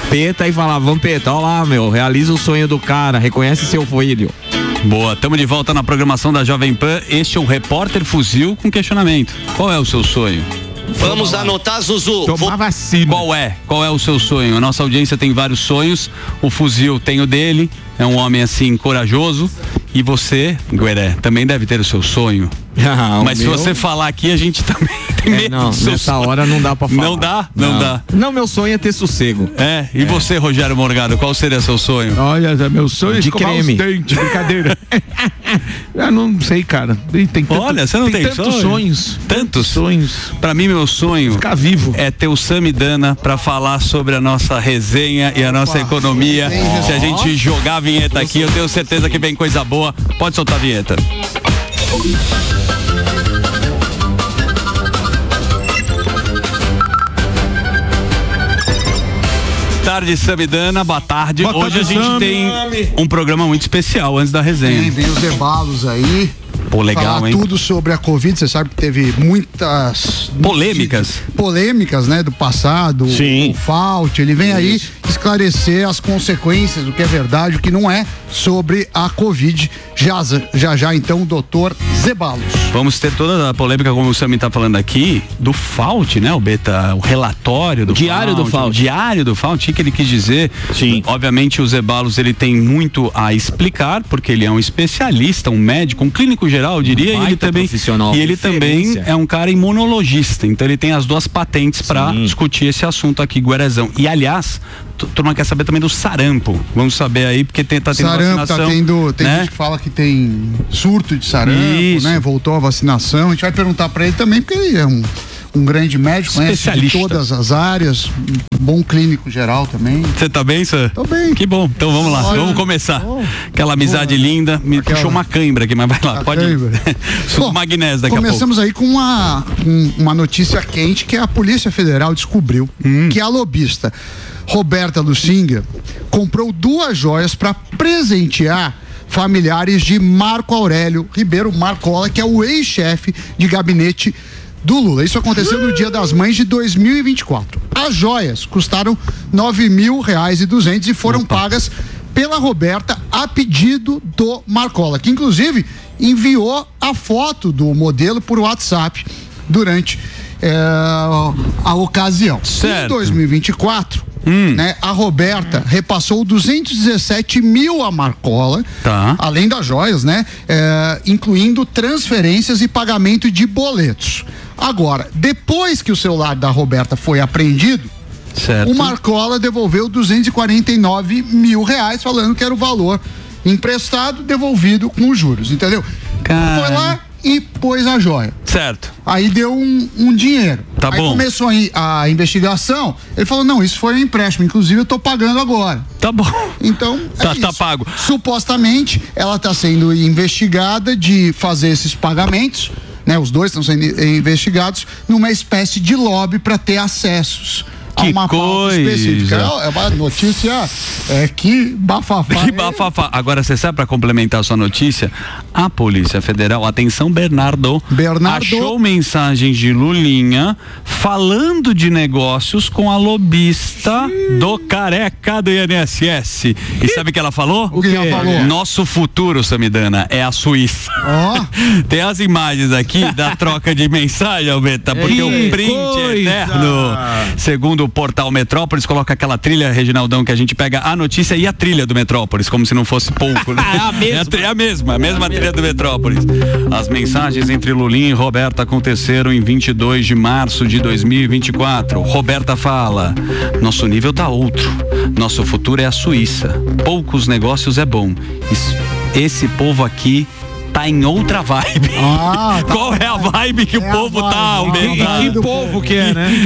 Vampeta e falar, Vampeta, ó lá, meu, realiza o sonho do cara, reconhece seu filho. Boa, estamos de volta na programação da Jovem Pan. Este é o Repórter Fuzil com questionamento. Qual é o seu sonho? Vamos anotar, Zuzu. Tomar vacina. Qual é o seu sonho? A nossa audiência tem vários sonhos. O Fuzil tem o dele. É um homem assim corajoso. E você, Gueré, também deve ter o seu sonho. Mas se você falar aqui, a gente também tem medo. Não, nessa hora não dá pra falar. Não dá? Não dá. Não, meu sonho é ter sossego. E você, Rogério Morgado, qual seria seu sonho? Olha, meu sonho é de escovar creme. os dentes, brincadeira. Eu não sei, cara. Olha, você não tem tantos sonhos. Tantos sonhos. Pra mim, meu sonho Ficar vivo. é ter o Samidana pra falar sobre a nossa resenha e a nossa economia. Se a gente jogar a vinheta aqui, eu tenho certeza que vem coisa boa. Pode soltar a vinheta. Tarde, Samidana, boa tarde. Hoje a gente tem um programa muito especial antes da resenha. Tem os Zeballos aí. Pô, legal, falar hein? tudo sobre a Covid. Você sabe que teve muitas polêmicas, né, do passado. Sim. O Fauci, ele vem aí esclarecer as consequências, o que é verdade, o que não é, sobre a Covid. Já, então, o doutor Zeballos. Vamos ter toda a polêmica, como o Sami tá falando aqui, do Fauci, né, o Beta, o relatório do Diário do Fauci. O diário do Fauci, que ele quis dizer. Sim. Obviamente, o Zeballos, ele tem muito a explicar, porque ele é um especialista, um médico, um clínico geral, eu diria, e ele também, também é um cara imunologista, então ele tem as duas patentes para discutir esse assunto aqui, Guerezão. E, aliás, turma quer saber também do sarampo. Vamos saber aí, porque tá tendo vacinação. Tem né? gente que fala que tem surto de sarampo, Isso. né? Voltou a vacinação. A gente vai perguntar para ele também, porque ele é um grande médico, conhece de todas as áreas, bom clínico geral também. Você tá bem, Sam? Tô bem. Que bom. Então vamos lá, vamos começar. Aquela amizade linda, me puxou uma cãibra aqui, mas vai lá, pode ir. Bom, magnésio daqui a pouco. Começamos aí com uma notícia quente, que a Polícia Federal descobriu que a lobista Roberta Lucinga comprou 2 joias para presentear familiares de Marco Aurélio Ribeiro Marcola, que é o ex-chefe de gabinete do Lula. Isso aconteceu no Dia das Mães de 2024. As joias custaram R$9.200 e foram pagas pela Roberta a pedido do Marcola, que inclusive enviou a foto do modelo por WhatsApp durante a ocasião. Certo. Em 2024, né, a Roberta repassou 217 mil a Marcola, além das joias, né, incluindo transferências e pagamento de boletos. Agora, depois que o celular da Roberta foi apreendido, o Marcola devolveu R$249 mil, falando que era o valor emprestado, devolvido com juros, entendeu? Foi lá e pôs a joia. Certo. Aí deu um dinheiro. Tá aí bom. Começou a investigação. Ele falou, não, isso foi um empréstimo, inclusive eu tô pagando agora. Tá bom. Então, tá pago. Supostamente, ela tá sendo investigada de fazer esses pagamentos, né? Os dois estão sendo investigados numa espécie de lobby para ter acessos a uma pauta específica. É uma notícia que bafafá. Que bafafá. Agora, você sabe, para complementar a sua notícia, a Polícia Federal, atenção, Bernardo, achou mensagens de Lulinha falando de negócios com a lobista do careca do INSS. E sabe o que ela falou? O que ela falou? Nosso futuro, Samidana, é a Suíça. Tem as imagens aqui da troca de mensagem, Albeta, porque o print é eterno. Segundo o portal Metrópolis, coloca aquela trilha, Reginaldão, que a gente pega a notícia e a trilha do Metrópolis, como se não fosse pouco, né? É a mesma trilha do Metrópolis. As mensagens entre Lulinha e Roberta aconteceram em 22 de março de 2024. Roberta fala: nosso nível tá outro. Nosso futuro é a Suíça. Poucos negócios é bom. Esse povo aqui tá em outra vibe. Qual é a vibe que o povo tá? Que povo que é, né?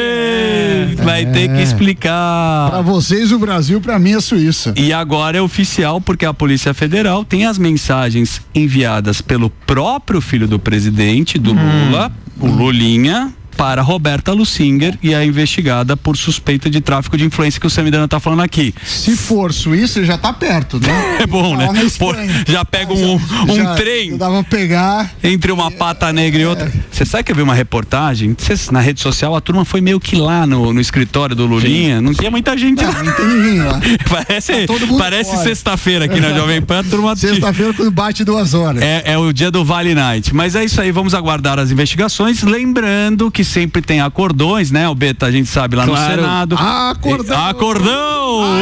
Vai ter que explicar. Pra vocês o Brasil, pra mim a Suíça. E agora é oficial, porque a Polícia Federal tem as mensagens enviadas pelo próprio filho do presidente, do Lula, o Lulinha, para Roberta Lusinger e é investigada por suspeita de tráfico de influência que o Samidana tá falando aqui. Se for Suíça, já tá perto, né? É bom, né? Pô, já pega um trem. Dá pra pegar. Entre uma pata negra e outra. Você sabe que eu vi uma reportagem? Na rede social, a turma foi meio que lá no escritório do Lulinha. Não tinha muita gente lá. Não tem ninguém lá. Parece sexta-feira aqui na Jovem Pan. Sexta-feira quando bate 2 horas. É o dia do Vale Night. Mas é isso aí, vamos aguardar as investigações. Lembrando que sempre tem acordões, né, o Beta? A gente sabe lá no Senado. Acordão! Acordão!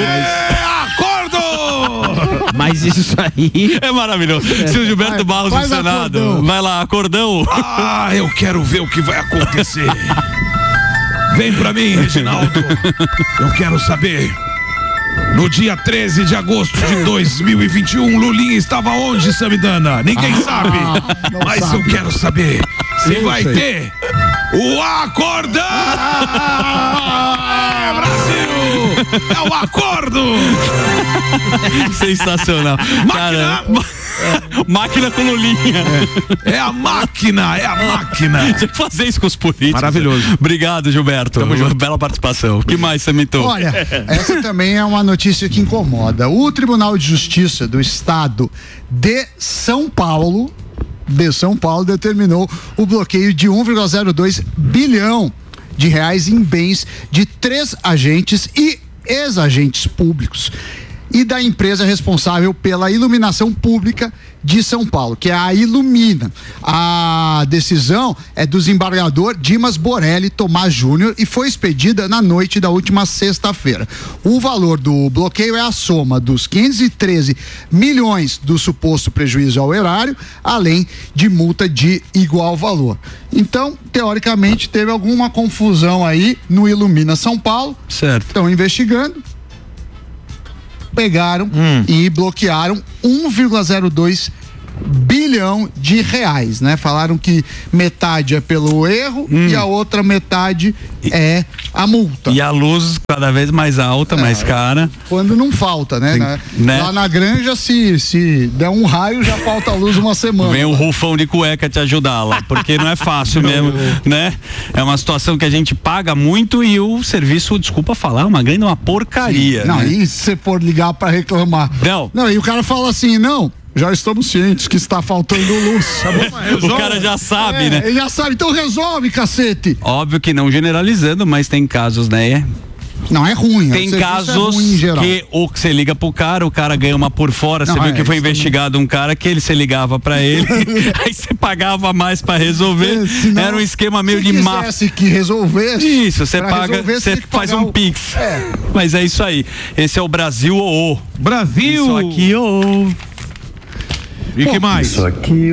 Acordo! Mas isso aí é maravilhoso. Se o Gilberto Barros no Senado, acordão. Vai lá, acordão. Eu quero ver o que vai acontecer. Vem pra mim, Reginaldo. Eu quero saber. No dia 13 de agosto de 2021, Lulinha estava onde, Samidana? Ninguém sabe. Mas sabe. Eu quero saber se vai ter o acordão. Brasil! É o acordo! Sensacional. Máquina com Lulinha. É a máquina. Tinha que fazer isso com os políticos. Maravilhoso. Obrigado, Gilberto. Bela participação. O que mais você mentou? Olha, essa também é uma notícia que incomoda. O Tribunal de Justiça do Estado de São Paulo determinou o bloqueio de 1,02 bilhão de reais em bens de 3 agentes e ex-agentes públicos e da empresa responsável pela iluminação pública de São Paulo, que é a Ilumina. A decisão é do desembargador Dimas Borelli Tomás Júnior e foi expedida na noite da última sexta-feira. O valor do bloqueio é a soma dos 513 milhões do suposto prejuízo ao erário, além de multa de igual valor. Então, teoricamente, teve alguma confusão aí no Ilumina São Paulo. Certo. Estão investigando. Pegaram e bloquearam 1,02 bilhão de reais, né? Falaram que metade é pelo erro e a outra metade é a multa. E a luz cada vez mais alta, mais cara. Quando não falta, né? Né? Lá na granja, se der um raio, já falta a luz uma semana. Vem um rufão de cueca te ajudar lá, porque não é fácil mesmo, né? É uma situação que a gente paga muito e o serviço, desculpa falar, uma porcaria. Sim. Não, né? E se você for ligar pra reclamar? Não, e o cara fala assim, já estamos cientes que está faltando luz. O cara já sabe, né? Ele já sabe, então resolve, cacete. Óbvio que não generalizando, mas tem casos, né? Não, é ruim. Tem casos que você liga pro cara, o cara ganha uma por fora. Você viu que foi investigado um cara que você ligava pra ele, aí você pagava mais pra resolver. Era um esquema meio de máfia. Se que resolvesse. Isso, você paga, você faz um pix. Mas é isso aí. Esse é o Brasil ou Brasil! Isso aqui ou E que mais? Isso aqui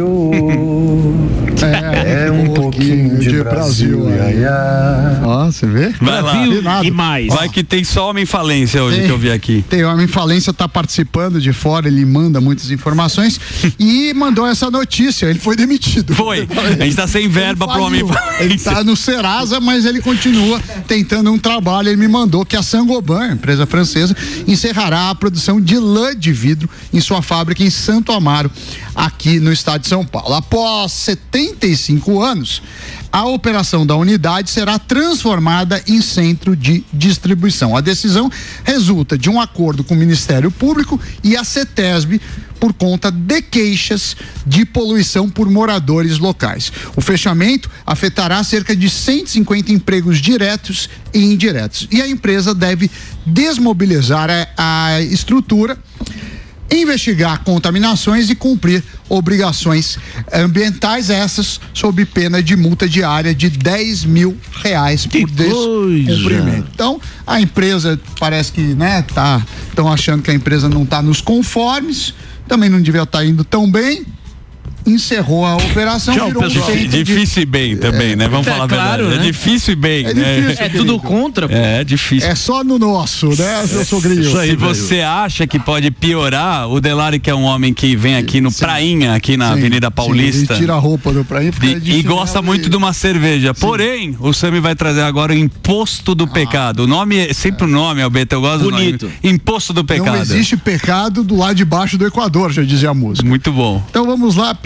é um pouquinho de Brasil. Ó, você vê? Vai lá. E mais? Vai que tem só homem em falência hoje que eu vi aqui. Tem homem em falência, tá participando de fora, ele manda muitas informações e mandou essa notícia, ele foi demitido. Foi. A gente tá sem verba pro homem em falência. Ele tá no Serasa, mas ele continua tentando um trabalho. Ele me mandou que a Saint-Gobain, empresa francesa, encerrará a produção de lã de vidro em sua fábrica em Santo Amaro, aqui no estado de São Paulo. Após 75 anos, a operação da unidade será transformada em centro de distribuição. A decisão resulta de um acordo com o Ministério Público e a CETESB por conta de queixas de poluição por moradores locais. O fechamento afetará cerca de 150 empregos diretos e indiretos. E a empresa deve desmobilizar a estrutura, investigar contaminações e cumprir obrigações ambientais, essas sob pena de multa diária de R$10 mil por descumprimento. Então, a empresa parece que, estão achando que a empresa não está nos conformes, também não devia estar indo tão bem. Encerrou a operação. Tchau, pessoal. Difícil e bem também, né? Vamos falar a verdade. Né? É difícil e bem. É tudo contra, pô. É difícil. É só no nosso, né, seu sogrinho? Se você acha que pode piorar, o Delari, que é um homem que vem aqui no Prainha, aqui na Avenida Paulista. Ele tira a roupa do Prainha e gosta muito de uma cerveja. Porém, o Sami vai trazer agora o Imposto do Pecado. O nome é sempre o nome, Alberto, eu gosto bonito. Do nome. Imposto do Pecado. Não existe pecado do lado de baixo do Equador, já dizia a música. Muito bom. Então vamos lá, pedir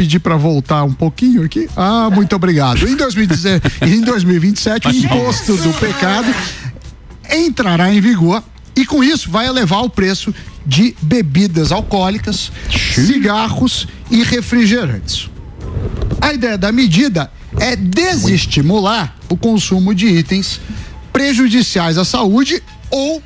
pedir para voltar um pouquinho aqui. Ah, muito obrigado. Em 2027, o imposto do pecado entrará em vigor e com isso vai elevar o preço de bebidas alcoólicas, cigarros e refrigerantes. A ideia da medida é desestimular o consumo de itens prejudiciais à saúde ou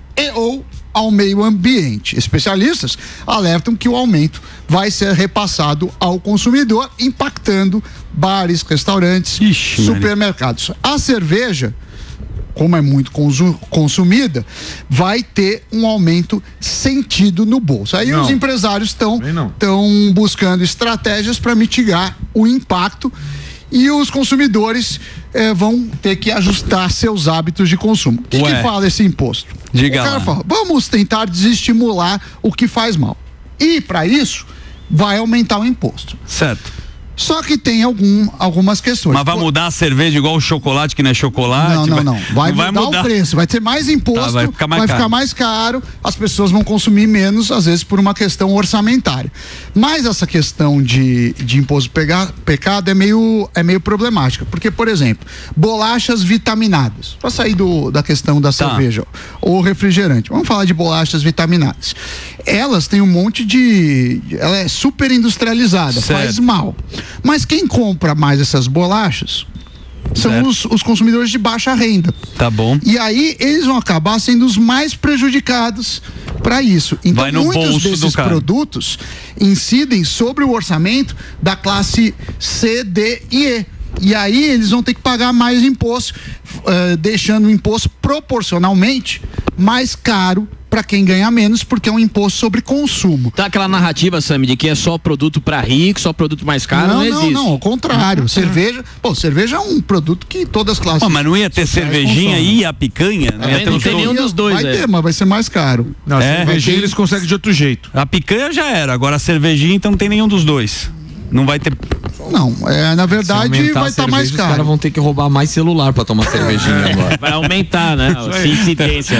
ao meio ambiente. Especialistas alertam que o aumento vai ser repassado ao consumidor, impactando bares, restaurantes, supermercados. A cerveja, como é muito consumida, vai ter um aumento sentido no bolso. Aí os empresários estão buscando estratégias para mitigar o impacto e os consumidores vão ter que ajustar seus hábitos de consumo. O que fala esse imposto? Diga o cara lá. fala, vamos tentar desestimular o que faz mal. E para isso, vai aumentar o imposto. Certo. Só que tem algumas questões. Mas vai mudar a cerveja igual o chocolate, que não é chocolate? Não. Vai mudar o preço, vai ter mais imposto, vai ficar mais caro, as pessoas vão consumir menos, às vezes por uma questão orçamentária. Mas essa questão de imposto pecado é meio problemática, porque, por exemplo, bolachas vitaminadas, para sair da questão da cerveja ou refrigerante, vamos falar de bolachas vitaminadas. Elas têm um monte ela é super industrializada, faz mal. Mas quem compra mais essas bolachas são os consumidores de baixa renda. Tá bom. E aí eles vão acabar sendo os mais prejudicados para isso. Então muitos desses produtos incidem sobre o orçamento da classe C, D e E. E aí eles vão ter que pagar mais imposto, deixando o imposto proporcionalmente mais caro para quem ganha menos, porque é um imposto sobre consumo. Tá aquela narrativa, Sami, de que é só produto para rico, só produto mais caro, não existe. Não, ao contrário. Cerveja é um produto que todas as classes... mas não ia ter cervejinha e a picanha? Não tem nenhum dos dois. Vai ter, mas vai ser mais caro. Não, a cervejinha eles conseguem de outro jeito. A picanha já era, agora a cervejinha então não tem nenhum dos dois. Não vai ter... Não, na verdade vai estar mais caro. Os caras vão ter que roubar mais celular para tomar cervejinha agora. Vai aumentar, né? A incidência.